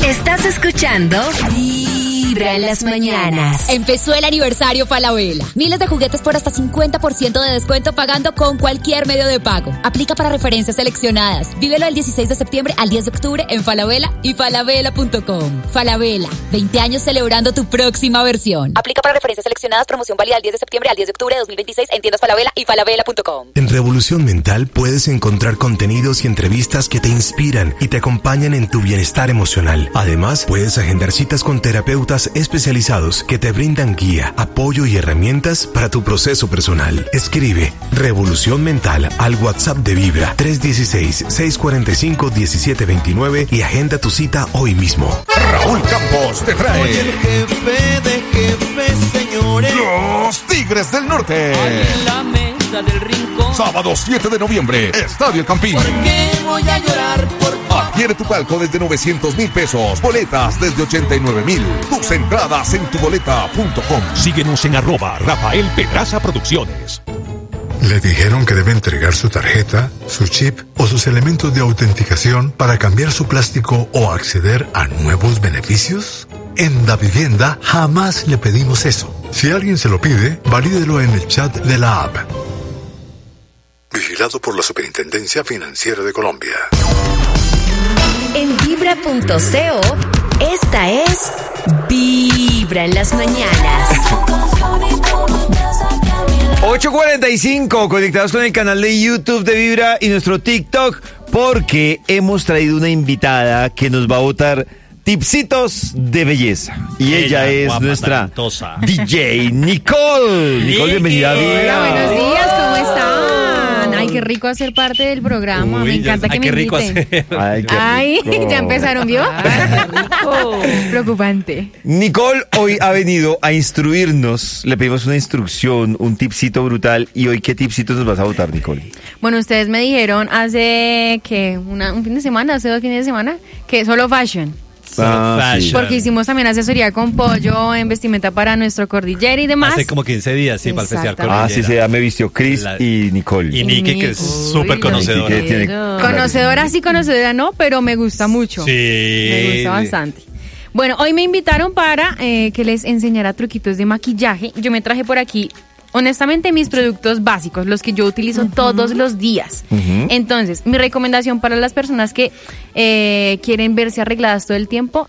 Estás escuchando Vibra en las mañanas. Empezó el aniversario Falabella. Miles de juguetes por hasta 50% de descuento pagando con cualquier medio de pago. Aplica para referencias seleccionadas. Vívelo del 16 de septiembre al 10 de octubre en Falabella y falabella.com. Falabella, 20 años celebrando tu próxima versión. Aplica para referencias seleccionadas. Promoción válida del 10 de septiembre al 10 de octubre de 2026 en tiendas Falabella y falabella.com. En Revolución Mental puedes encontrar contenidos y entrevistas que te inspiran y te acompañan en tu bienestar emocional. Además, puedes agendar citas con terapeutas especializados que te brindan guía, apoyo y herramientas para tu proceso personal. Escribe Revolución Mental al WhatsApp de Vibra 316-645-1729 y agenda tu cita hoy mismo. Raúl Campos te trae Soy el jefe de jefes, señores. Los Tigres del Norte. Ahí en la mesa del rincón. Sábado 7 de noviembre, Estadio El Campín. ¿Por qué voy a llorar por Adquiere tu palco desde 900,000 pesos. Boletas desde 89,000. Tus entradas en tuboleta.com. Síguenos en @Rafael Pedraza Producciones. ¿Le dijeron que debe entregar su tarjeta, su chip o sus elementos de autenticación para cambiar su plástico o acceder a nuevos beneficios? En Davivienda jamás le pedimos eso. Si alguien se lo pide, valídelo en el chat de la app. Vigilado por la Superintendencia Financiera de Colombia. En Vibra.co, esta es Vibra en las mañanas. 8:45, conectados con el canal de YouTube de Vibra y nuestro TikTok, porque hemos traído una invitada que nos va a botar tipsitos de belleza. Y ella es guapa, nuestra talentosa DJ Nicole. Nicole, bienvenida a Vibra. Hola, buenos días, ¿cómo están? Ay, qué rico hacer parte del programa. Me encanta que me inviten. Ay, ya empezaron, ¿vio? Preocupante. Nicole hoy ha venido a instruirnos. Le pedimos una instrucción, un tipsito brutal. Y hoy, ¿qué tipsito nos vas a botar, Nicole? Bueno, ustedes me dijeron hace, ¿qué? Un fin de semana, hace 2 fines de semana, que solo fashion. Sí. Porque hicimos también asesoría con Pollo en vestimenta para nuestro cordillera y demás. Hace como 15 días, sí, para el especial cordillera. Sí, ya me vistió Chris y Nicole. Y Niki, que es súper conocedora. Conocedora sí, conocedora no, pero me gusta mucho. Sí. Me gusta bastante. Bueno, hoy me invitaron para que les enseñara truquitos de maquillaje. Yo me traje por aquí, honestamente, mis productos básicos, los que yo utilizo todos los días. Entonces, mi recomendación para las personas que quieren verse arregladas todo el tiempo,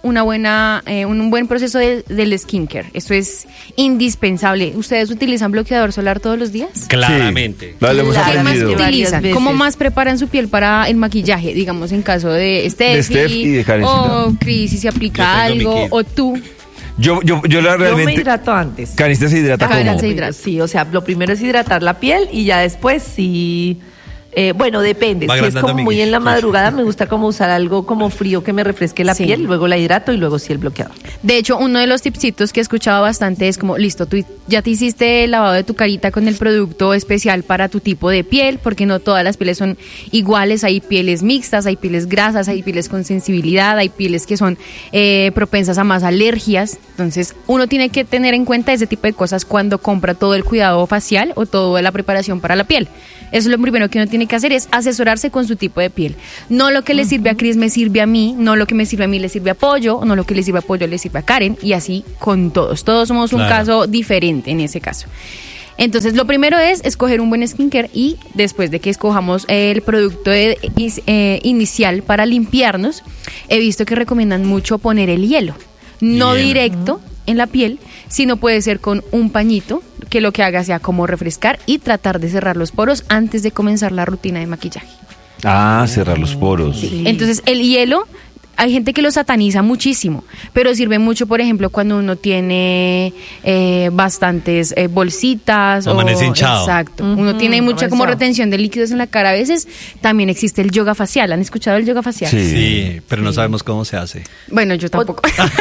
un buen proceso del skincare. Esto es indispensable. ¿Ustedes utilizan bloqueador solar todos los días? Claramente. Sí. ¿Qué más utilizan? ¿Cómo más preparan su piel para el maquillaje? Digamos, en caso de Steffi y de Karen, o Cris, si se aplica algo, o tú. Yo realmente... Yo me hidrato antes. Carista se hidrata Karen como... se hidrata. Sí, o sea, lo primero es hidratar la piel y ya después sí... bueno, depende. Si es como muy en la madrugada, me gusta como usar algo como frío que me refresque la piel, luego la hidrato y luego sí el bloqueador. De hecho, uno de los tipsitos que he escuchado bastante es como, listo, tú ya te hiciste el lavado de tu carita con el producto especial para tu tipo de piel, porque no todas las pieles son iguales. Hay pieles mixtas, hay pieles grasas, hay pieles con sensibilidad, hay pieles que son propensas a más alergias. Entonces, uno tiene que tener en cuenta ese tipo de cosas cuando compra todo el cuidado facial o toda la preparación para la piel. Eso es lo primero que uno tiene que hacer, es asesorarse con su tipo de piel. No lo que le sirve a Cris me sirve a mí, no lo que me sirve a mí le sirve a Pollo, no lo que le sirve a Pollo le sirve a Karen, y así con todos. Todos somos un caso diferente en ese caso. Entonces, lo primero es escoger un buen skincare y después de que escojamos el producto inicial para limpiarnos, he visto que recomiendan mucho poner el hielo. No directo en la piel, sino puede ser con un pañito que lo que haga sea como refrescar y tratar de cerrar los poros antes de comenzar la rutina de maquillaje. Cerrar los poros. Sí. Entonces, el hielo, hay gente que lo sataniza muchísimo, pero sirve mucho, por ejemplo, cuando uno tiene bastantes bolsitas. Amanece hinchado. Exacto. Uno tiene mucha como retención de líquidos en la cara. A veces también existe el yoga facial. ¿Han escuchado el yoga facial? Sí, pero no sabemos cómo se hace. Bueno, yo tampoco.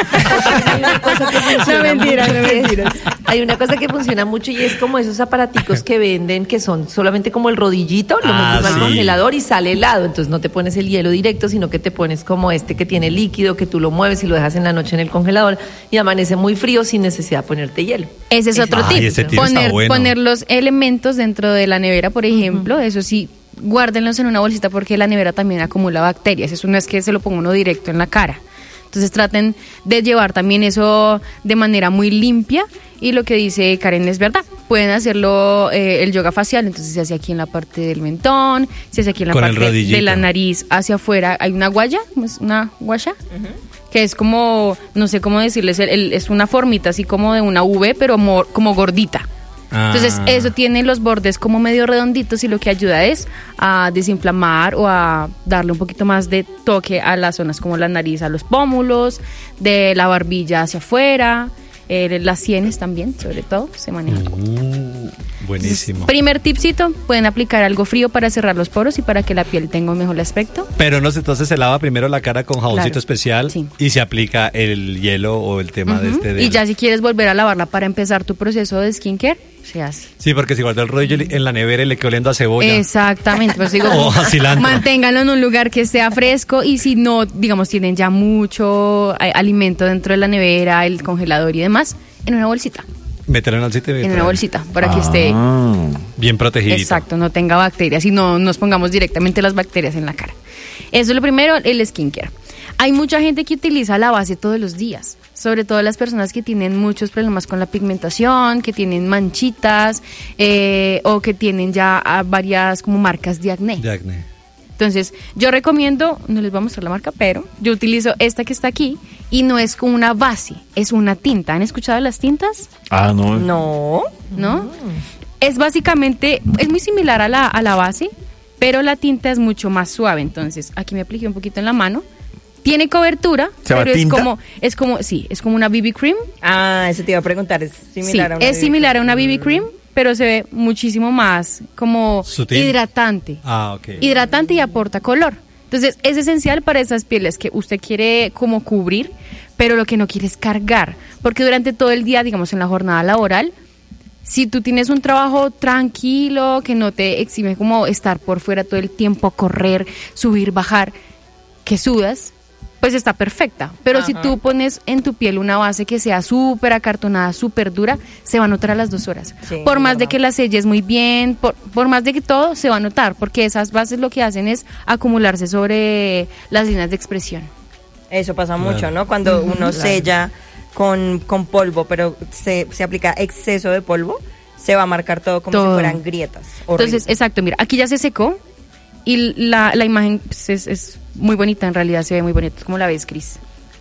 No, mentiras. Hay una cosa que funciona mucho y es como esos aparaticos que venden que son solamente como el rodillito, lo metes al congelador y sale helado. Entonces no te pones el hielo directo, sino que te pones como que tiene líquido, que tú lo mueves y lo dejas en la noche en el congelador y amanece muy frío sin necesidad de ponerte hielo. Ese es otro tip. Ese tip está bueno. Poner los elementos dentro de la nevera, por ejemplo, eso sí, guárdenlos en una bolsita porque la nevera también acumula bacterias. Eso no es que se lo ponga uno directo en la cara. Entonces traten de llevar también eso de manera muy limpia. Y lo que dice Karen es verdad. Pueden hacerlo el yoga facial, entonces se hace aquí en la parte del mentón, se hace aquí en la parte de la nariz hacia afuera. Hay una guaya, una guasha, que es como, no sé cómo decirles, es una formita así como de una V, pero como gordita. Entonces eso tiene los bordes como medio redonditos y lo que ayuda es a desinflamar o a darle un poquito más de toque a las zonas como la nariz, a los pómulos, de la barbilla hacia afuera. Las sienes también, sobre todo, se manejan. Buenísimo. Entonces, primer tipcito, pueden aplicar algo frío para cerrar los poros y para que la piel tenga un mejor aspecto. Pero entonces se lava primero la cara con jaboncito especial y se aplica el hielo o el tema Y ya si quieres volver a lavarla para empezar tu proceso de skincare, se hace. Sí, porque si guarda el rollo en la nevera y le queda oliendo a cebolla. Exactamente, pues digo, manténganlo en un lugar que sea fresco y si no, digamos, tienen ya mucho alimento dentro de la nevera, el congelador y demás, en una bolsita. Meterlo en una bolsita para que esté bien protegido. Exacto, no tenga bacterias y no nos pongamos directamente las bacterias en la cara. Eso es lo primero, el skincare. Hay mucha gente que utiliza la base todos los días, sobre todo las personas que tienen muchos problemas con la pigmentación, que tienen manchitas o que tienen ya varias como marcas de acné. Entonces, yo recomiendo, no les voy a mostrar la marca, pero yo utilizo esta que está aquí y no es como una base, es una tinta. ¿Han escuchado las tintas? No. ¿No? Es básicamente, es muy similar a la base, pero la tinta es mucho más suave. Entonces, aquí me apliqué un poquito en la mano. Tiene cobertura, pero es como una BB cream. Eso te iba a preguntar, ¿es similar a una BB cream? Es similar a una BB cream, pero se ve muchísimo más como ¿sutil? Hidratante. Hidratante y aporta color. Entonces, es esencial para esas pieles que usted quiere como cubrir, pero lo que no quiere es cargar. Porque durante todo el día, digamos en la jornada laboral, si tú tienes un trabajo tranquilo, que no te exime como estar por fuera todo el tiempo, correr, subir, bajar, que sudas, pues está perfecta. Pero si tú pones en tu piel una base que sea súper acartonada, súper dura, se va a notar a las 2 horas. Sí, por más de que la selles muy bien, por más de que todo, se va a notar, porque esas bases lo que hacen es acumularse sobre las líneas de expresión. Eso pasa mucho, ¿no? Cuando uno sella con polvo, pero se aplica exceso de polvo, se va a marcar todo como si fueran grietas. Horrible. Entonces, exacto, mira, aquí ya se secó y la imagen pues, es muy bonita, en realidad se ve muy bonita. ¿Cómo la ves, Cris?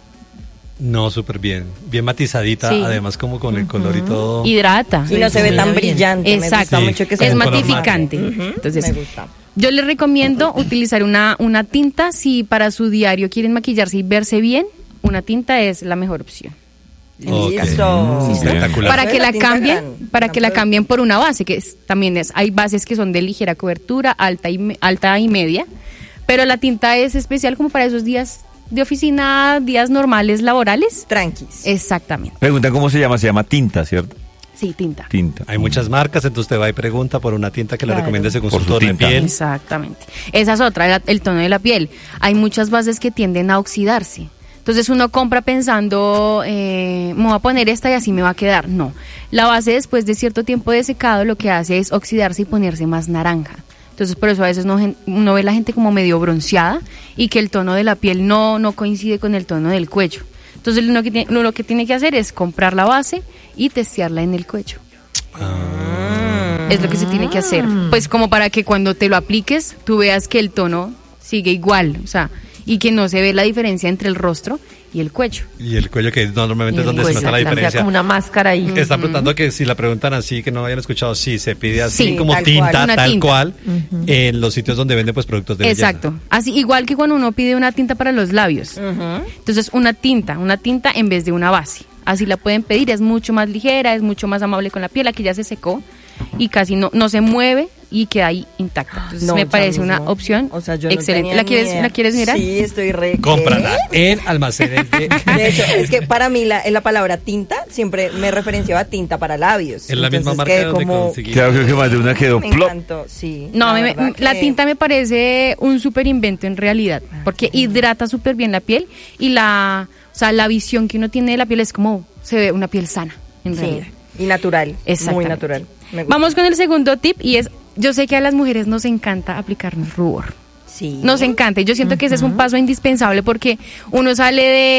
No, súper bien. Bien matizadita, además como con el color y todo. Hidrata. Y no se ve tan brillante. Exacto. Me gusta mucho que es matificante. Entonces, me gusta. Yo les recomiendo utilizar una tinta si para su diario quieren maquillarse y verse bien, una tinta es la mejor opción. Espectacular. Para que la cambien por una base, que también hay bases que son de ligera cobertura, alta y media, pero la tinta es especial como para esos días de oficina, días normales laborales. Tranquis. Exactamente. Pregunta cómo se llama tinta, ¿cierto? Sí, tinta. Hay muchas marcas, entonces usted va y pregunta por una tinta que le recomiende según su tono de piel. Exactamente. Esa es otra, el tono de la piel. Hay muchas bases que tienden a oxidarse. Entonces uno compra pensando, me voy a poner esta y así me va a quedar. No, la base después de cierto tiempo de secado lo que hace es oxidarse y ponerse más naranja. Entonces por eso a veces uno ve la gente como medio bronceada y que el tono de la piel no coincide con el tono del cuello. Entonces lo que tiene que hacer es comprar la base y testearla en el cuello. Es lo que se tiene que hacer. Pues como para que cuando te lo apliques tú veas que el tono sigue igual, o sea, y que no se ve la diferencia entre el rostro y el cuello. Y el cuello, que normalmente es donde se nota la diferencia. Como una máscara ahí. Están preguntando que si la preguntan así, que no hayan escuchado, sí, se pide así como tinta, tal cual, en los sitios donde venden pues productos de belleza. Exacto. Así, igual que cuando uno pide una tinta para los labios. Entonces, una tinta en vez de una base. Así la pueden pedir, es mucho más ligera, es mucho más amable con la piel. Aquí ya se secó y casi no se mueve y queda ahí intacta. Entonces me parece una opción excelente. ¿La quieres mirar? Sí, estoy cómprala en almacenes de hecho, es que para mí la palabra tinta siempre me referenciaba a tinta para labios. Es la misma marca donde conseguí. Claro, creo que más de una quedó plop. Sí. No, la tinta me parece un súper invento en realidad, porque hidrata súper bien la piel y la visión que uno tiene de la piel es como se ve una piel sana en realidad. Y natural, muy natural. Vamos con el segundo tip y es, yo sé que a las mujeres nos encanta aplicarnos rubor. Sí. Nos encanta. Y yo siento que ese es un paso indispensable porque uno sale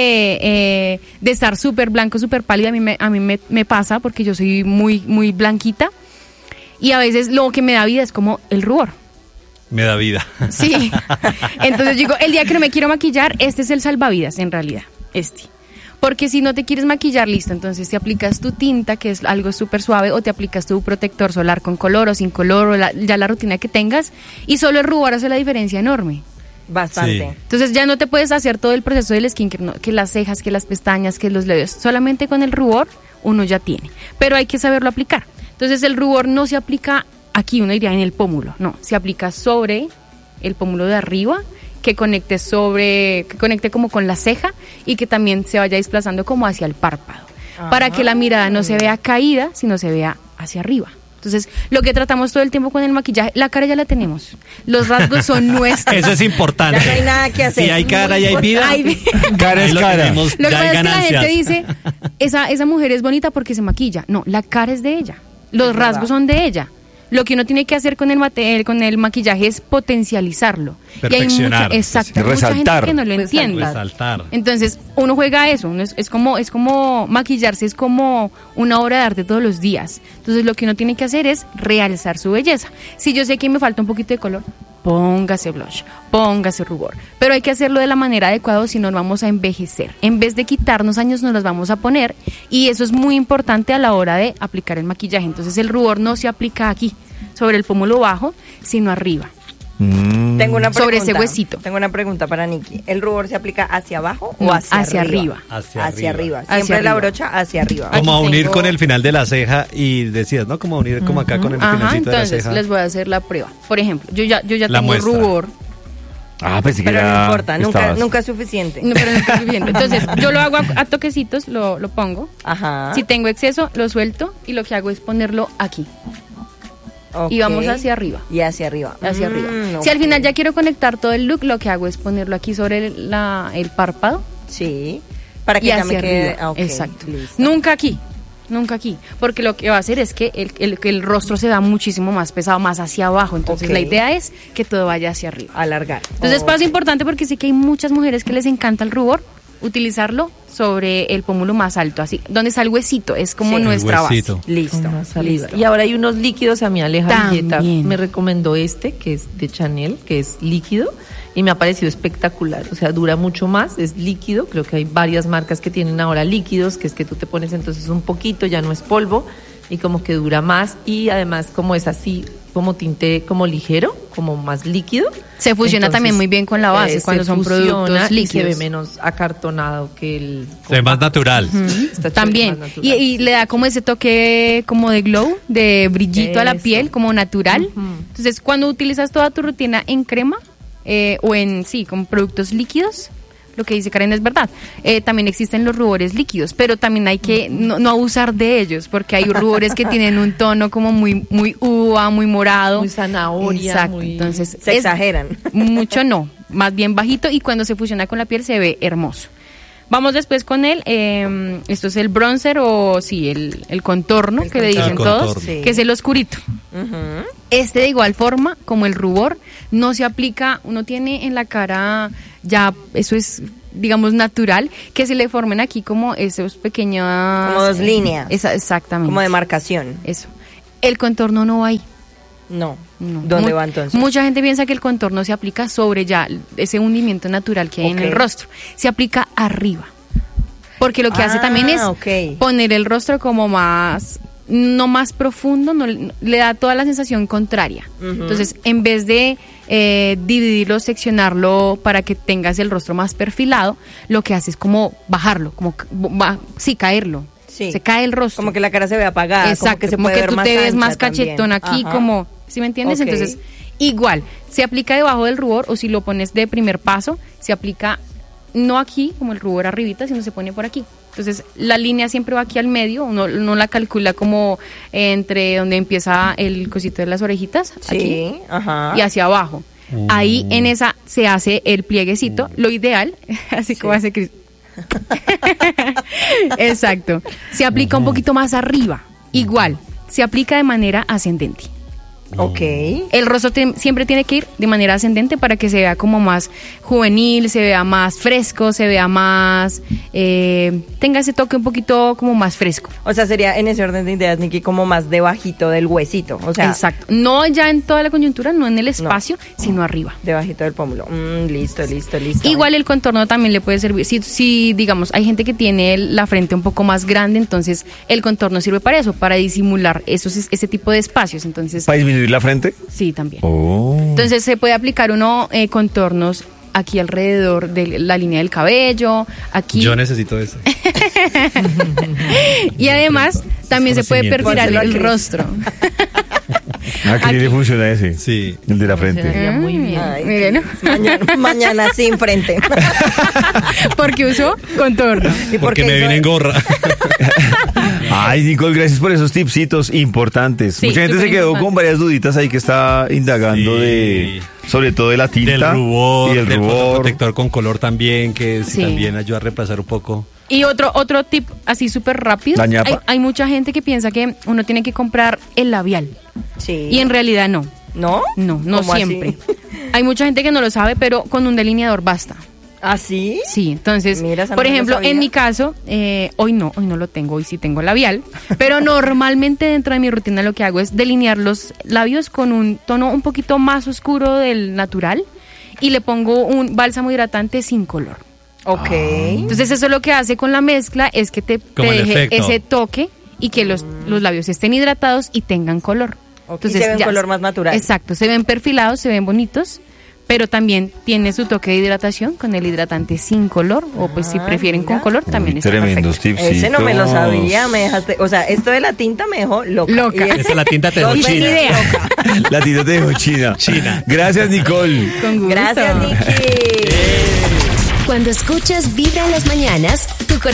de estar súper blanco, súper pálido. A mí me pasa porque yo soy muy, muy blanquita. Y a veces lo que me da vida es como el rubor. Me da vida. Sí. Entonces digo, el día que no me quiero maquillar, este es el salvavidas en realidad. Porque si no te quieres maquillar, listo, entonces te aplicas tu tinta, que es algo súper suave, o te aplicas tu protector solar con color o sin color, o ya la rutina que tengas, y solo el rubor hace la diferencia enorme. Bastante. Sí. Entonces ya no te puedes hacer todo el proceso del skincare, no, que las cejas, que las pestañas, que los labios, solamente con el rubor uno ya tiene, pero hay que saberlo aplicar. Entonces el rubor no se aplica aquí, uno diría en el pómulo, no, se aplica sobre el pómulo de arriba, que conecte como con la ceja y que también se vaya desplazando como hacia el párpado, para que la mirada no se vea caída, sino se vea hacia arriba. Entonces, lo que tratamos todo el tiempo con el maquillaje, la cara ya la tenemos, los rasgos son nuestros. Eso es importante. Ya no hay nada que hacer. Si hay cara y hay vida, cara es cara. Lo que pasa es que la gente dice, esa mujer es bonita porque se maquilla. No, la cara es de ella, los rasgos son de ella. Lo que uno tiene que hacer con el maquillaje es potencializarlo. Perfeccionar. Y hay mucha resaltar. gente que no lo entiende. Resaltar. Entonces, uno juega a eso. Es como maquillarse, es como una obra de arte todos los días. Entonces, lo que uno tiene que hacer es realzar su belleza. Si yo sé que me falta un poquito de color, póngase blush, póngase rubor. Pero hay que hacerlo de la manera adecuada, si no vamos a envejecer. En vez de quitarnos años, nos los vamos a poner. Y eso es muy importante a la hora de aplicar el maquillaje. Entonces, el rubor no se aplica aquí, sobre el pómulo bajo, sino arriba. Tengo una pregunta. Sobre ese huesito. Tengo una pregunta para Nikki. ¿El rubor se aplica hacia abajo o hacia arriba? Hacia arriba. Siempre la brocha hacia arriba. Como a unir con el final de la ceja y decías, ¿no? Como a unir como acá con el finalcito de la ceja. Entonces les voy a hacer la prueba. Por ejemplo, yo ya La tengo muestra. rubor. Pensé que Pero era, no importa, estabas- nunca es suficiente. No, pero no es suficiente. Entonces, yo lo hago a toquecitos, lo pongo. Ajá. Si tengo exceso, lo suelto y lo que hago es ponerlo aquí. Y vamos hacia arriba. Y hacia arriba. Hacia arriba. Si al final ya quiero conectar todo el look, lo que hago es ponerlo aquí sobre el párpado. Sí. Para que y ya hacia me quede. arriba. Exacto. Listo. Nunca aquí. Porque lo que va a hacer es que el rostro se da muchísimo más pesado, más hacia abajo. Entonces la idea es que todo vaya hacia arriba. Alargar. Entonces paso importante porque sé que hay muchas mujeres que les encanta el rubor, utilizarlo sobre el pómulo más alto, así, donde está el huesito, es como nuestra base. Listo. Y ahora hay unos líquidos, a mí Aleja Villeta También. me recomendó que es de Chanel, que es líquido, y me ha parecido espectacular, o sea, dura mucho más, es líquido, creo que hay varias marcas que tienen ahora líquidos, que es que tú te pones entonces un poquito, ya no es polvo, y como que dura más, y además como es así, como tinte como ligero, como más líquido. Se fusiona también muy bien con la base cuando son productos líquidos. Y se ve menos acartonado que el... Se ve más natural. Está También. más natural. Y le da como ese toque como de glow, de brillito a la piel, como natural. Entonces, cuando utilizas toda tu rutina en crema o con productos líquidos, lo que dice Karen es verdad. También existen los rubores líquidos, pero también hay que no abusar de ellos, porque hay rubores que tienen un tono como muy uva, muy morado. Muy zanahoria. Exacto. Muy... Entonces, Se exageran. Mucho no, más bien bajito, y cuando se fusiona con la piel se ve hermoso. Vamos después con esto es el bronzer o el contorno, que le dicen todos, sí. que es el oscurito. Este de igual forma, como el rubor, no se aplica, uno tiene en la cara ya, eso es, digamos, natural, que se le formen aquí como esos pequeños... Como dos líneas. Exactamente. Como de marcación. Eso. El contorno no va ahí. No. ¿Dónde va entonces? Mucha gente piensa que el contorno se aplica sobre ya ese hundimiento natural que hay en el rostro. Se aplica arriba. Porque lo que hace también es poner el rostro como más, no más profundo, no, le da toda la sensación contraria. Entonces, en vez de dividirlo, seccionarlo para que tengas el rostro más perfilado, lo que hace es como bajarlo, caerlo. Sí. Se cae el rostro. Como que la cara se ve apagada. Exacto, como que, tú te ves más cachetón aquí, como, ¿sí me entiendes? Entonces, igual, se aplica debajo del rubor, o si lo pones de primer paso, se aplica no aquí, como el rubor arribita, sino se pone por aquí. Entonces, la línea siempre va aquí al medio, uno la calcula como entre donde empieza el cosito de las orejitas, aquí, y hacia abajo. Ahí en esa se hace el plieguecito, lo ideal, así como hace Cris. Exacto. Se aplica un poquito más arriba. Igual, se aplica de manera ascendente. Ok. El rostro siempre tiene que ir de manera ascendente para que se vea como más juvenil, se vea más fresco, se vea más... tenga ese toque un poquito como más fresco. O sea, sería en ese orden de ideas, Nikki, como más debajito del huesito. O sea, exacto. No ya en toda la coyuntura, no en el espacio, sino arriba. Debajito del pómulo. Listo. Igual el contorno también le puede servir. Si digamos, hay gente que tiene la frente un poco más grande, entonces el contorno sirve para eso, para disimular ese tipo de espacios. Entonces, ¿para disminuir la frente? Sí, también. Oh. Entonces se puede aplicar contornos aquí alrededor de la línea del cabello, aquí. Yo necesito ese. Y además también se puede perfilar el rostro. ¿A qué le funciona ese? Sí. El de la frente. Muy bien. Ay, mañana sin frente. Porque uso contorno. Porque me vine en gorra. Ay, Nicole, gracias por esos tipsitos importantes. Sí, mucha gente se quedó con varias duditas ahí que está indagando sobre todo de la tinta. Del rubor, y del rubor. protector con color también, que también ayuda a reemplazar un poco. Y otro tip así súper rápido. Hay mucha gente que piensa que uno tiene que comprar el labial. Sí. Y en realidad no. ¿No? No siempre. Hay mucha gente que no lo sabe, pero con un delineador basta. ¿Ah, sí? Sí, entonces, Mira, por ejemplo, en mi caso, hoy no lo tengo, hoy sí tengo labial, pero normalmente dentro de mi rutina lo que hago es delinear los labios con un tono un poquito más oscuro del natural y le pongo un bálsamo hidratante sin color. Ok. Entonces eso lo que hace con la mezcla es que te deje ese toque y que los labios estén hidratados y tengan color. Entonces, y se ven color más natural. Exacto, se ven perfilados, se ven bonitos, pero también tiene su toque de hidratación con el hidratante sin color, o pues si prefieren con color también está tremendos perfecto. tipsitos. Ese no me lo sabía, me dejaste, o sea, esto de la tinta me dejó loca. Esa la tinta te dejó china. La tinta te dejó china. Gracias, Nicole. Con gusto. Gracias, Nikki. Cuando escuchas Vibra en las mañanas, tu corazón